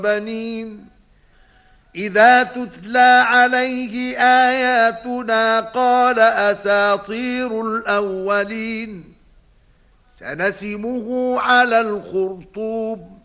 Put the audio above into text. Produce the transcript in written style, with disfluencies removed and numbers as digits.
بنين إذا تتلى عليه آياتنا قال أساطير الأولين سنسمه على الخرطوم